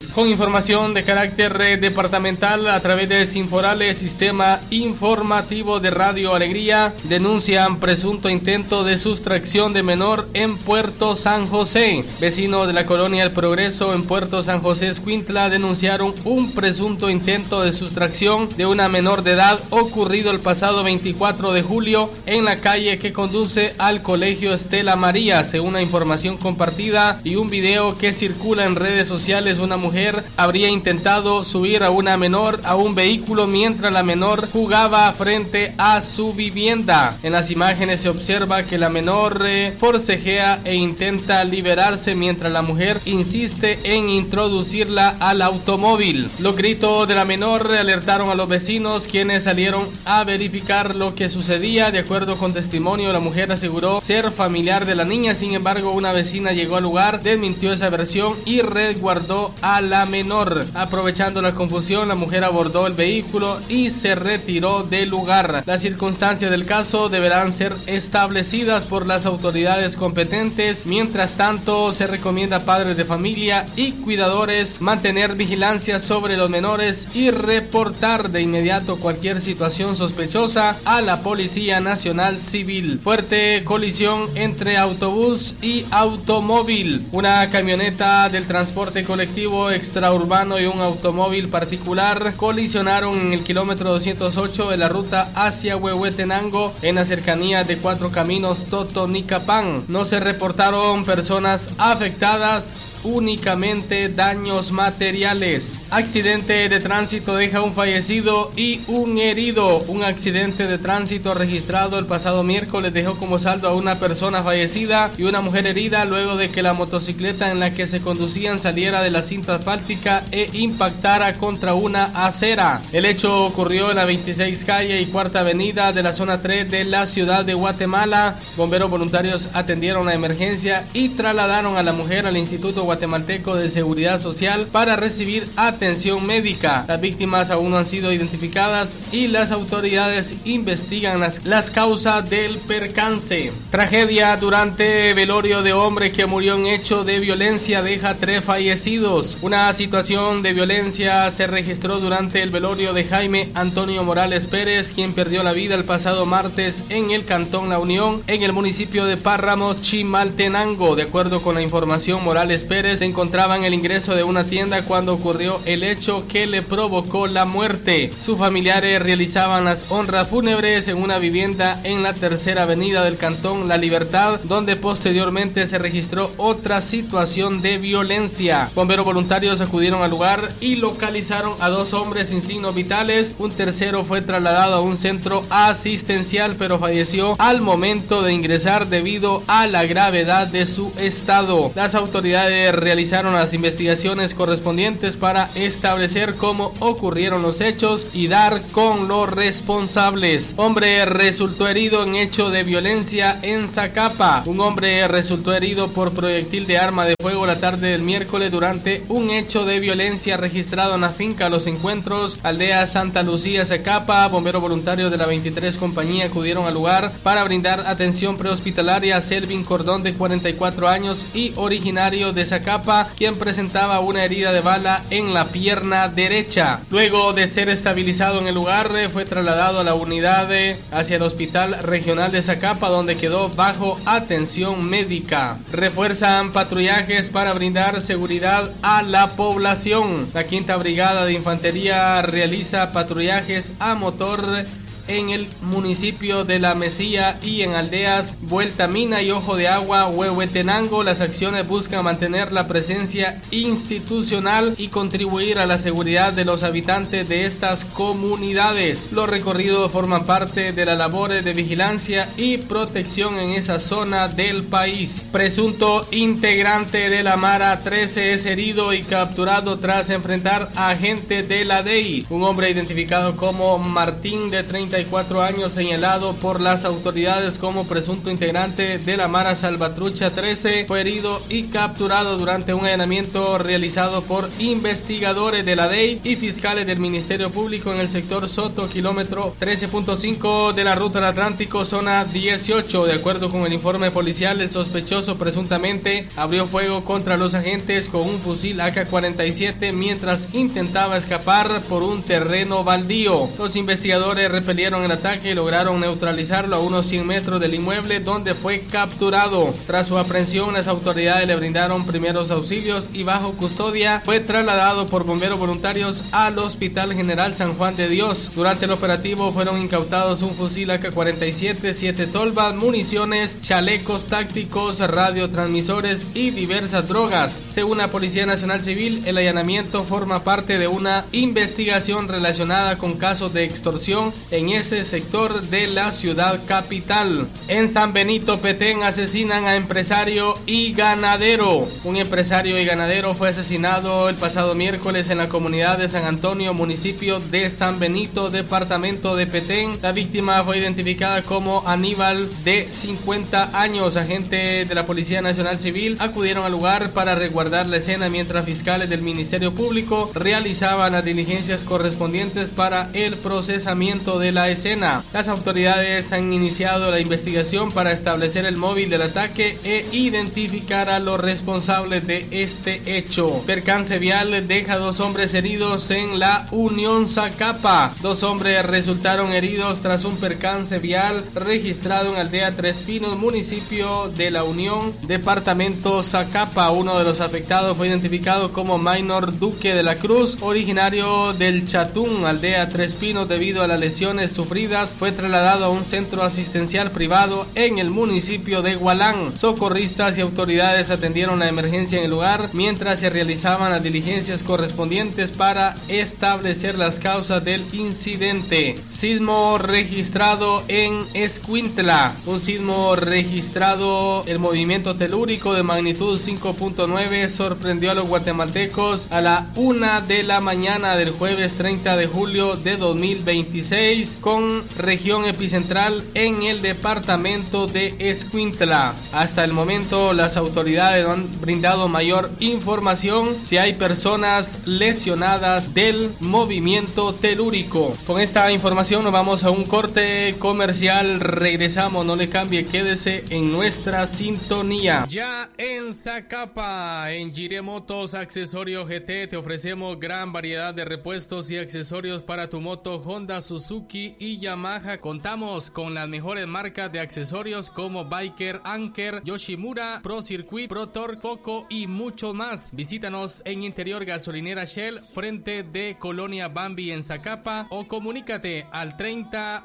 Con información de carácter departamental a través de Sinforales, Sistema Informativo de Radio Alegría, denuncian presunto intento de sustracción de menor en Puerto San José. Vecinos de la colonia El Progreso en Puerto San José, Escuintla, denunciaron un presunto intento de sustracción de una menor de edad ocurrido el pasado 24 de julio en la calle que conduce al Colegio Estela María. Según la información compartida y un video que circula en redes sociales, una mujer habría intentado subir a una menor a un vehículo mientras la menor jugaba frente a su vivienda. En las imágenes se observa que la menor forcejea e intenta liberarse mientras la mujer insiste en introducirla al automóvil. Los gritos de la menor alertaron a los vecinos, quienes salieron a verificar lo que sucedía. De acuerdo con testimonio, la mujer aseguró ser familiar de la niña. Sin embargo, una vecina llegó al lugar, desmintió esa versión y resguardó a la menor. Aprovechando la confusión, la mujer abordó el vehículo y se retiró del lugar. Las circunstancias del caso deberán ser establecidas por las autoridades competentes. Mientras tanto, se recomienda a padres de familia y cuidadores mantener vigilancia sobre los menores y reportar de inmediato cualquier situación sospechosa a la Policía Nacional Civil. Fuerte colisión entre autobús y automóvil. Una camioneta del transporte colectivo extraurbano y un automóvil particular colisionaron en el kilómetro 208 de la ruta hacia Huehuetenango, en la cercanía de Cuatro Caminos, Totonicapán. No se reportaron personas afectadas, únicamente daños materiales. Accidente de tránsito deja un fallecido y un herido. Un accidente de tránsito registrado el pasado miércoles dejó como saldo a una persona fallecida y una mujer herida luego de que la motocicleta en la que se conducían saliera de la cinta asfáltica e impactara contra una acera. El hecho ocurrió en la 26 calle y Cuarta Avenida de la zona 3 de la ciudad de Guatemala. Bomberos voluntarios atendieron la emergencia y trasladaron a la mujer al Instituto Guatemalteco de Seguridad Social para recibir atención médica. Las víctimas aún no han sido identificadas y las autoridades investigan las causas del percance. Tragedia durante velorio de hombre que murió en hecho de violencia deja 3 fallecidos. Una situación de violencia se registró durante el velorio de Jaime Antonio Morales Pérez, quien perdió la vida el pasado martes en el cantón La Unión, en el municipio de Páramos, Chimaltenango. De acuerdo con la información, Morales Pérez se encontraba en el ingreso de una tienda cuando ocurrió el hecho que le provocó la muerte. Sus familiares realizaban las honras fúnebres en una vivienda en la tercera avenida del cantón La Libertad, donde posteriormente se registró otra situación de violencia. Bomberos voluntarios acudieron al lugar y localizaron a 2 hombres sin signos vitales. Un tercero fue trasladado a un centro asistencial, pero falleció al momento de ingresar debido a la gravedad de su estado. Las autoridades realizaron las investigaciones correspondientes para establecer cómo ocurrieron los hechos y dar con los responsables. Hombre resultó herido en hecho de violencia en Zacapa. Un hombre resultó herido por proyectil de arma de fuego la tarde del miércoles durante un hecho de violencia registrado en la finca Los Encuentros, aldea Santa Lucía, Zacapa. Bomberos voluntarios de la 23 compañía acudieron al lugar para brindar atención prehospitalaria a Selvin Cordón, de 44 años y originario de Zacapa, quien presentaba una herida de bala en la pierna derecha. Luego de ser estabilizado en el lugar, fue trasladado a la unidad hacia el Hospital Regional de Zacapa, donde quedó bajo atención médica. Refuerzan patrullajes para brindar seguridad a la población. La 5ª Brigada de Infantería realiza patrullajes a motor en el municipio de La Mesilla y en aldeas Vuelta Mina y Ojo de Agua, Huehuetenango. Las acciones buscan mantener la presencia institucional y contribuir a la seguridad de los habitantes de estas comunidades. Los recorridos forman parte de las labores de vigilancia y protección en esa zona del país. Presunto integrante de la Mara 13 es herido y capturado tras enfrentar a agentes de la DEI. Un hombre identificado como Martín, de 30 34 años, señalado por las autoridades como presunto integrante de la Mara Salvatrucha 13, fue herido y capturado durante un allanamiento realizado por investigadores de la DEI y fiscales del Ministerio Público en el sector Soto, kilómetro 13.5 de la Ruta del Atlántico, zona 18. De acuerdo con el informe policial, el sospechoso presuntamente abrió fuego contra los agentes con un fusil AK-47 mientras intentaba escapar por un terreno baldío. Los investigadores repelieron el ataque y lograron neutralizarlo a unos 100 metros del inmueble donde fue capturado. Tras su aprehensión, las autoridades le brindaron primeros auxilios y bajo custodia fue trasladado por bomberos voluntarios al Hospital General San Juan de Dios. Durante el operativo fueron incautados un fusil AK-47, 7 tolvas, municiones, chalecos tácticos, radiotransmisores y diversas drogas. Según la Policía Nacional Civil, el allanamiento forma parte de una investigación relacionada con casos de extorsión en ese sector de la ciudad capital. En San Benito, Petén, asesinan a empresario y ganadero. Un empresario y ganadero fue asesinado el pasado miércoles en la comunidad de San Antonio, municipio de San Benito, departamento de Petén. La víctima fue identificada como Aníbal, de 50 años. Agentes de la Policía Nacional Civil acudieron al lugar para resguardar la escena mientras fiscales del Ministerio Público realizaban las diligencias correspondientes para el procesamiento de la escena. Las autoridades han iniciado la investigación para establecer el móvil del ataque e identificar a los responsables de este hecho. Percance vial deja 2 hombres heridos en la Unión Zacapa. 2 hombres resultaron heridos tras un percance vial registrado en Aldea Tres Pinos, municipio de La Unión, departamento Zacapa. Uno de los afectados fue identificado como Maynor Duque de la Cruz, originario del Chatún, Aldea Tres Pinos. Debido a las lesiones sufridas, fue trasladado a un centro asistencial privado en el municipio de Gualán. Socorristas y autoridades atendieron la emergencia en el lugar mientras se realizaban las diligencias correspondientes para establecer las causas del incidente. Sismo registrado en Escuintla. Un sismo registrado, el movimiento telúrico de magnitud 5.9 sorprendió a los guatemaltecos a la 1 de la mañana del jueves 30 de julio de 2026, con región epicentral en el departamento de Escuintla. Hasta el momento, las autoridades no han brindado mayor información si hay personas lesionadas del movimiento telúrico. Con esta información nos vamos a un corte comercial. Regresamos, no le cambie, quédese en nuestra sintonía. Ya en Zacapa, en Jiré Motos Accesorios GT, te ofrecemos gran variedad de repuestos y accesorios para tu moto Honda, Suzuki y Yamaha. Contamos con las mejores marcas de accesorios como Biker, Anker, Yoshimura, Pro Circuit, Pro Torque, Foco y mucho más. Visítanos en Interior Gasolinera Shell, frente de Colonia Bambi en Zacapa, o comunícate al 30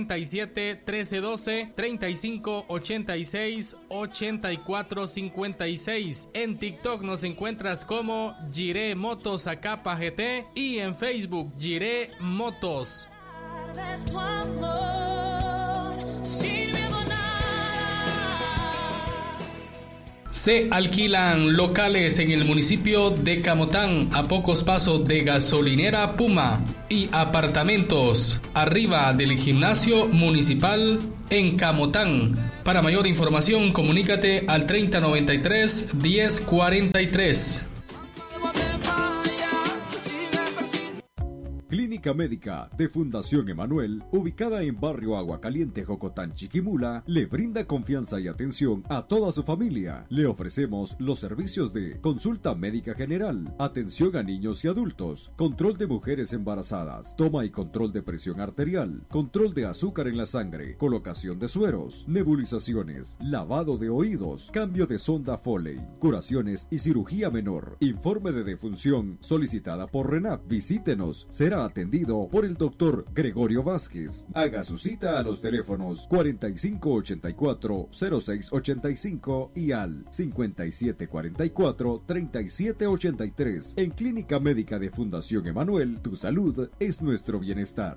47 13 12 35 86 84 56. En TikTok nos encuentras como Jiré Motos Zacapa GT y en Facebook Jiré Motos. Se alquilan locales en el municipio de Camotán, a pocos pasos de Gasolinera Puma, y apartamentos arriba del gimnasio municipal en Camotán. Para mayor información, comunícate al 3093 1043. Clínica Médica de Fundación Emanuel, ubicada en Barrio Agua Caliente, Jocotán, Chiquimula, le brinda confianza y atención a toda su familia. Le ofrecemos los servicios de consulta médica general, atención a niños y adultos, control de mujeres embarazadas, toma y control de presión arterial, control de azúcar en la sangre, colocación de sueros, nebulizaciones, lavado de oídos, cambio de sonda Foley, curaciones y cirugía menor. Informe de defunción solicitada por RENAP. Visítenos, será atendido por el doctor Gregorio Vázquez. Haga su cita a los teléfonos 4584-0685 y al 5744-3783. En Clínica Médica de Fundación Emanuel, tu salud es nuestro bienestar.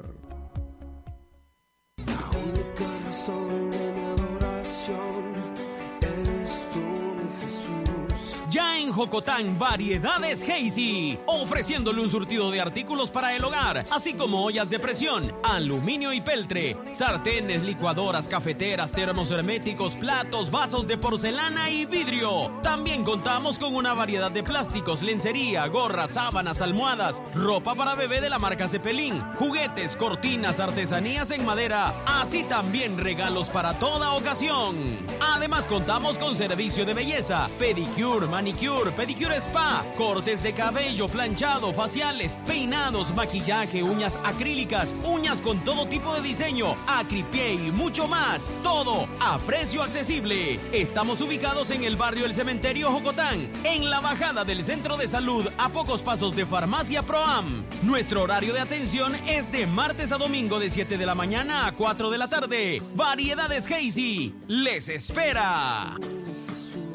Ya en Jocotán, Variedades Hazy, ofreciéndole un surtido de artículos para el hogar, así como ollas de presión, aluminio y peltre, sartenes, licuadoras, cafeteras, termos herméticos, platos, vasos de porcelana y vidrio. También contamos con una variedad de plásticos, lencería, gorras, sábanas, almohadas, ropa para bebé de la marca Cepelín, juguetes, cortinas, artesanías en madera, así también regalos para toda ocasión. Además contamos con servicio de belleza, pedicure, manicure, pedicure spa, cortes de cabello, planchado, faciales, peinados, maquillaje, uñas acrílicas, uñas con todo tipo de diseño, acripié y mucho más. Todo a precio accesible. Estamos ubicados en el barrio El Cementerio Jocotán, en la bajada del Centro de Salud, a pocos pasos de Farmacia Proam. Nuestro horario de atención es de martes a domingo de 7 de la mañana a 4 de la tarde. Variedades Hazy les espera.